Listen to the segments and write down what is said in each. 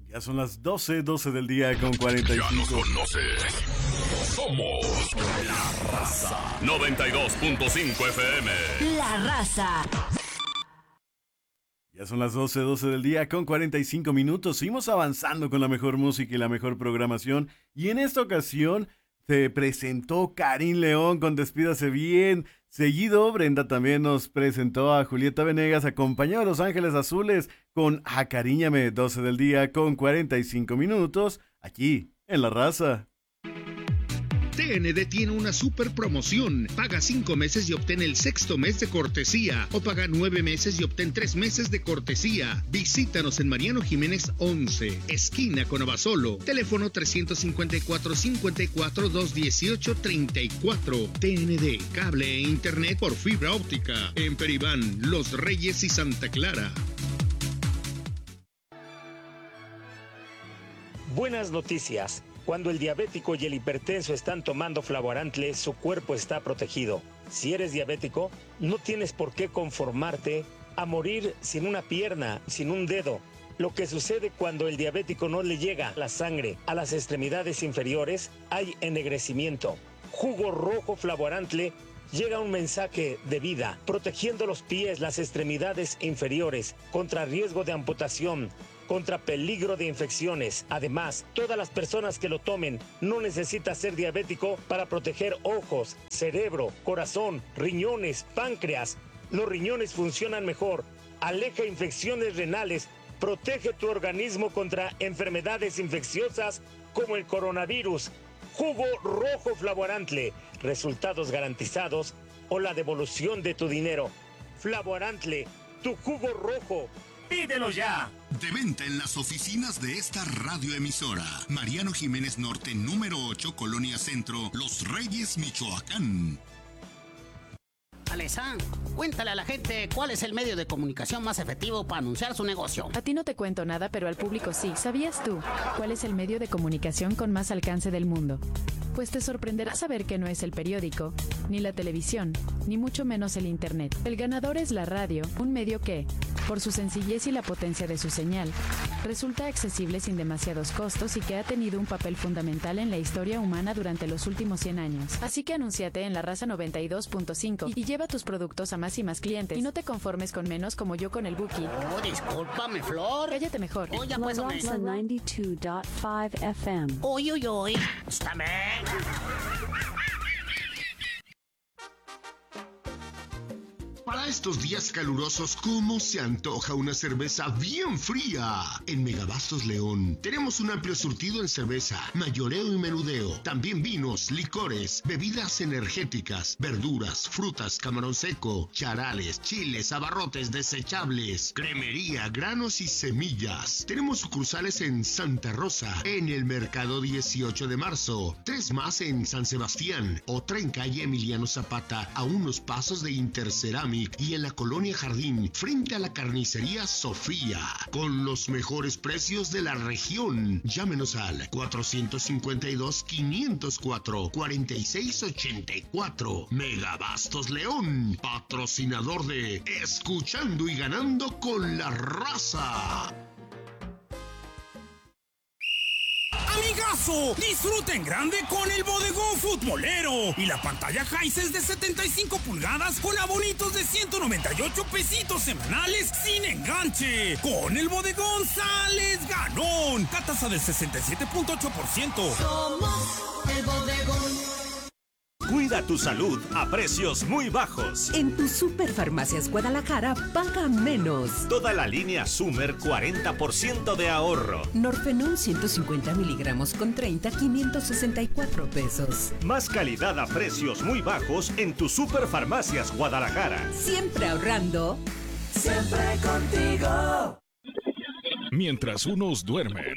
Ya son las 12 del día con 45. Ya nos conoces. Somos La Raza. 92.5 FM. La Raza. Ya son las 12 del día con 45 minutos. Seguimos avanzando con la mejor música y la mejor programación. Y en esta ocasión te presentó Karim León con Despídase Bien. Seguido, Brenda también nos presentó a Julieta Venegas, acompañado de Los Ángeles Azules con Acariñame, 12 del día con 45 minutos, aquí en La Raza. TND tiene una super promoción. Paga 5 meses y obtén el 6º mes de cortesía. O paga 9 meses y obtén 3 meses de cortesía. Visítanos en Mariano Jiménez 11, esquina con Abasolo. Teléfono 354-218-34. TND, cable e internet por fibra óptica. En Peribán, Los Reyes y Santa Clara. Buenas noticias. Cuando el diabético y el hipertenso están tomando Flavoarantle, su cuerpo está protegido. Si eres diabético, no tienes por qué conformarte a morir sin una pierna, sin un dedo. Lo que sucede cuando el diabético no le llega la sangre a las extremidades inferiores, hay ennegrecimiento. Jugo rojo Flavoarantle llega un mensaje de vida, protegiendo los pies, las extremidades inferiores, contra riesgo de amputación, contra peligro de infecciones. Además, todas las personas que lo tomen no necesitan ser diabético para proteger ojos, cerebro, corazón, riñones, páncreas. Los riñones funcionan mejor, aleja infecciones renales, protege tu organismo contra enfermedades infecciosas como el coronavirus. Jugo rojo Flavoarantle, resultados garantizados o la devolución de tu dinero. Flavoarantle, tu jugo rojo. ¡Pídelo ya! De venta en las oficinas de esta radioemisora. Mariano Jiménez Norte, número 8, Colonia Centro, Los Reyes, Michoacán. Alessandra, cuéntale a la gente cuál es el medio de comunicación más efectivo para anunciar su negocio. A ti no te cuento nada, pero al público sí. ¿Sabías tú cuál es el medio de comunicación con más alcance del mundo? Pues te sorprenderá saber que no es el periódico, ni la televisión, ni mucho menos el internet. El ganador es la radio, un medio que, por su sencillez y la potencia de su señal, resulta accesible sin demasiados costos y que ha tenido un papel fundamental en la historia humana durante los últimos 100 años. Así que anúnciate en La Raza 92.5 y lleva tus productos a más y más clientes. Y no te conformes con menos como yo con el Buki. Oh, discúlpame, Flor. Cállate mejor. Oye, La pues, Raza 92.5 FM. Uy, uy, uy. Estáme. Para estos días calurosos, ¿cómo se antoja una cerveza bien fría? En Megabastos León tenemos un amplio surtido en cerveza, mayoreo y menudeo. También vinos, licores, bebidas energéticas, verduras, frutas, camarón seco, charales, chiles, abarrotes desechables, cremería, granos y semillas. Tenemos sucursales en Santa Rosa, en el Mercado 18 de Marzo, 3 más en San Sebastián, otra en calle Emiliano Zapata, a unos pasos de Interceramic, y en la Colonia Jardín, frente a la carnicería Sofía, con los mejores precios de la región. Llámenos al 454-504-4684. Megabastos León, patrocinador de Escuchando y Ganando con la Raza. ¡Amigazo! Disfruta en grande con el Bodegón Futbolero y la pantalla Hisense de 75 pulgadas con abonitos de 198 pesitos semanales sin enganche. Con el Bodegón sales ganón. Tasa del 67.8%. Somos el Bodegón. Cuida tu salud a precios muy bajos. En tu Superfarmacias Guadalajara paga menos. Toda la línea Sumer 40% de ahorro. Norfenón 150 miligramos con 30, 564 pesos. Más calidad a precios muy bajos en tu Superfarmacias Guadalajara. Siempre ahorrando. Siempre contigo. Mientras unos duermen,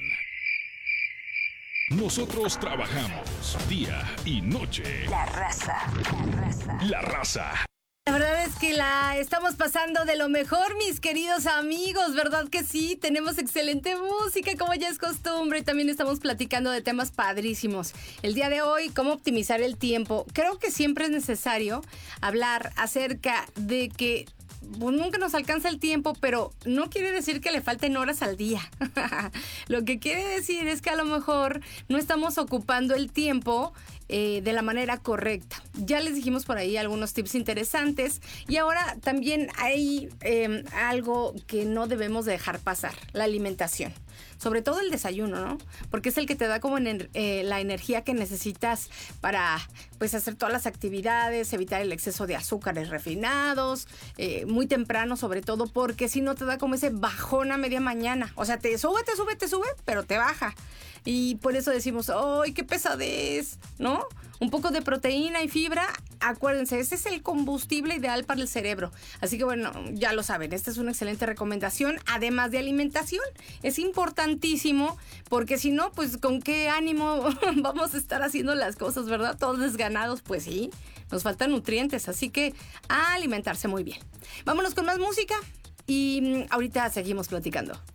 nosotros trabajamos día y noche. La Raza. La Raza. La verdad es que la estamos pasando de lo mejor, mis queridos amigos, ¿verdad que sí? Tenemos excelente música, como ya es costumbre, y también estamos platicando de temas padrísimos. El día de hoy, cómo optimizar el tiempo. Creo que siempre es necesario hablar acerca de que pues nunca nos alcanza el tiempo, pero no quiere decir que le falten horas al día. Lo que quiere decir es que a lo mejor no estamos ocupando el tiempo de la manera correcta. Ya les dijimos por ahí algunos tips interesantes y ahora también hay algo que no debemos de dejar pasar, la alimentación. Sobre todo el desayuno, ¿no? Porque es el que te da como la energía que necesitas para pues hacer todas las actividades, evitar el exceso de azúcares refinados, muy temprano sobre todo, porque si no te da como ese bajón a media mañana. O sea, te sube, pero te baja. Y por eso decimos, ¡ay, qué pesadez! ¿No? Un poco de proteína y fibra, acuérdense, ese es el combustible ideal para el cerebro. Así que bueno, ya lo saben, esta es una excelente recomendación, además de alimentación. Es importantísimo, porque si no, pues con qué ánimo vamos a estar haciendo las cosas, ¿verdad? Todos desganados, pues sí, nos faltan nutrientes, así que a alimentarse muy bien. Vámonos con más música y ahorita seguimos platicando.